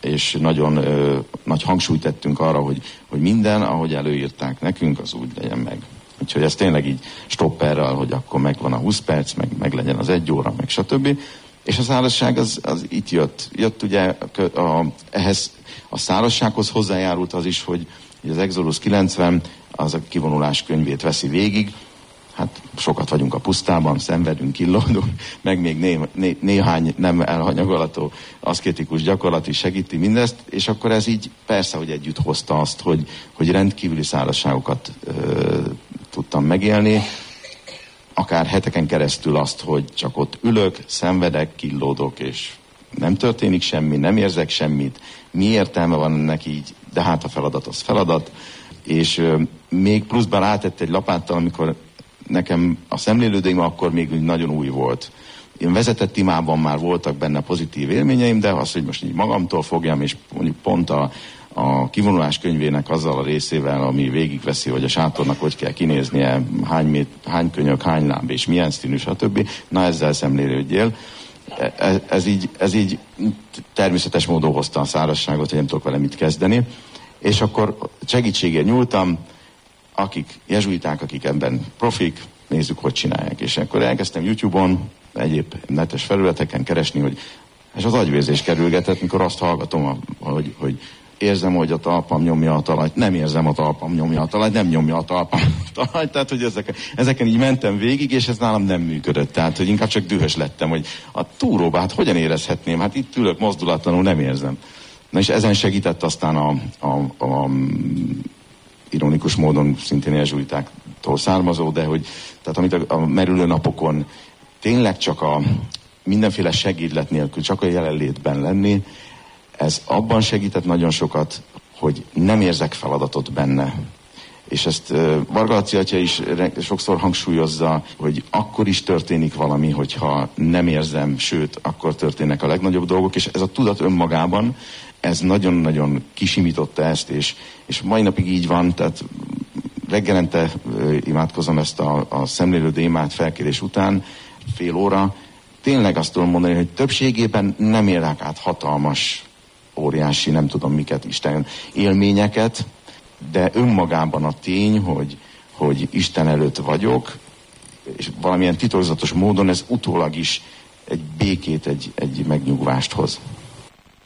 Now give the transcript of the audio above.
és nagyon nagy hangsúlyt tettünk arra, hogy minden, ahogy előírták nekünk, az úgy legyen meg. Úgyhogy ez tényleg így stopperrel, hogy akkor megvan a 20 perc, meg legyen az 1 óra, meg stb. És a szárazság az itt jött. Jött ugye ehhez a szárazsághoz hozzájárult az is, hogy az Exodus 90 az a kivonulás könyvét veszi végig. Hát sokat vagyunk a pusztában, szenvedünk, killódunk, meg még néhány nem elhanyagolható aszkétikus gyakorlat is segíti mindezt, és akkor ez így persze, hogy együtt hozta azt, hogy rendkívüli szárazságokat tudtam megélni, akár heteken keresztül azt, hogy csak ott ülök, szenvedek, killódok, és nem történik semmi, nem érzek semmit, mi értelme van ennek így, de hát a feladat az feladat, és még pluszban átett egy lapáttal, amikor nekem a szemlélődőim akkor még nagyon új volt. Én vezetett imában már voltak benne pozitív élményeim, de az, hogy most így magamtól fogjam, és mondjuk pont a kivonulás könyvének azzal a részével, ami végigveszi, hogy a sátornak hogy kell kinéznie, hány könyök, hány láb, és milyen színű, stb. Na ezzel szemlélődjél. Ez így természetes módon hozta a szárazságot, hogy nem tudok vele mit kezdeni. És akkor segítségért nyúltam, akik jezsuiták, akik ebben profik, nézzük, hogy csinálják. És akkor elkezdtem YouTube-on, egyéb netes felületeken keresni, hogy és az agyvérzés kerülgetett, mikor azt hallgatom, hogy érzem, hogy a talpam nyomja a talajt, nem érzem, a talpam nyomja a talajt, nem nyomja a talpam a talajt, tehát hogy ezeken így mentem végig, és ez nálam nem működött, tehát hogy inkább csak dühös lettem, hogy a túróba, hát hogyan érezhetném, hát itt ülök mozdulatlanul, nem érzem. Na és ezen segített aztán a ironikus módon szintén jezsuitáktól származó, de hogy tehát amit a merülő napokon tényleg csak a mindenféle segédlet nélkül, csak a jelenlétben lenni, ez abban segített nagyon sokat, hogy nem érzek feladatot benne. És ezt Varga Laci atya is sokszor hangsúlyozza, hogy akkor is történik valami, hogyha nem érzem, sőt, akkor történnek a legnagyobb dolgok, és ez a tudat önmagában, ez nagyon-nagyon kisimította ezt, és mai napig így van, tehát reggelente imádkozom ezt a szemlélődő imát felkérés után, fél óra. Tényleg azt tudom mondani, hogy többségében nem élek át hatalmas, óriási, nem tudom miket, Isten élményeket, de önmagában a tény, hogy Isten előtt vagyok, és valamilyen titokzatos módon ez utólag is egy békét, egy megnyugvást hoz.